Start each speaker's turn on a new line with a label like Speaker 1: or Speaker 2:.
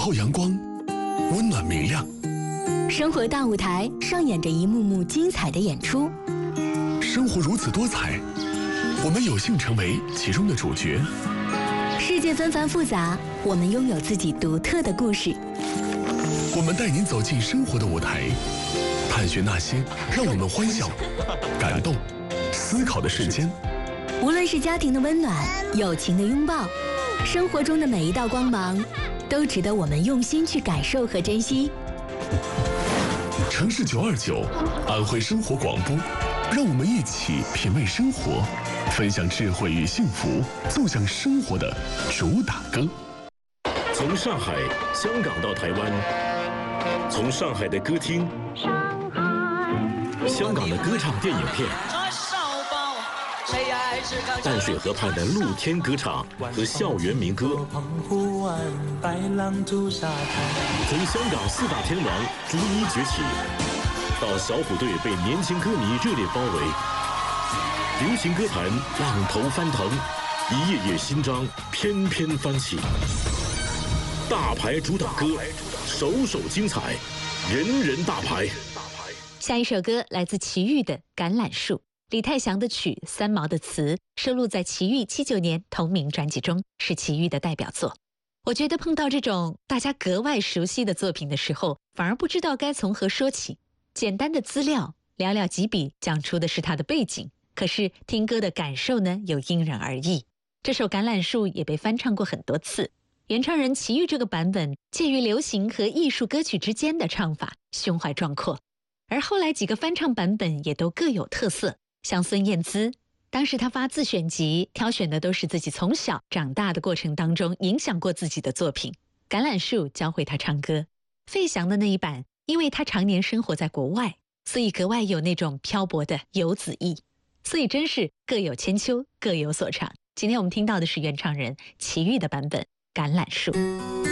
Speaker 1: 透阳光，温暖明亮。
Speaker 2: 生活大舞台上演着一幕幕精彩的演出。
Speaker 1: 生活如此多彩，我们有幸成为其中的主角。
Speaker 2: 世界纷繁复杂，我们拥有自己独特的故事。
Speaker 1: 我们带您走进生活的舞台，探寻那些让我们欢笑、感动、思考的瞬间。
Speaker 2: 无论是家庭的温暖、友情的拥抱，生活中的每一道光芒，都值得我们用心去感受和珍惜。
Speaker 1: 城市929，安徽生活广播，让我们一起品味生活，分享智慧与幸福，奏响生活的主打歌。
Speaker 3: 从上海、香港到台湾，从上海的歌厅，香港的歌唱电影片，淡水河畔的露天歌唱和校园民歌，从香港4大天王逐一崛起，到小虎队被年轻歌迷热烈包围，流行歌坛浪头翻腾，一页页新章翩翩翻起。大牌主打歌，首首精彩，人人大牌。
Speaker 4: 下一首歌来自齐豫的《橄榄树》，李泰祥的曲，三毛的词，收录在齐豫79年同名专辑中，是齐豫的代表作。我觉得碰到这种大家格外熟悉的作品的时候，反而不知道该从何说起。简单的资料，寥寥几笔，讲出的是它的背景，可是听歌的感受呢，又因人而异。这首《橄榄树》也被翻唱过很多次。原唱人齐豫这个版本介于流行和艺术歌曲之间的唱法，胸怀壮阔。而后来几个翻唱版本也都各有特色，像孙燕姿，当时她发自选集，挑选的都是自己从小长大的过程当中影响过自己的作品。橄榄树教会她唱歌。费翔的那一版，因为他常年生活在国外，所以格外有那种漂泊的游子意。所以真是各有千秋，各有所长。今天我们听到的是原唱人齐豫的版本《橄榄树》。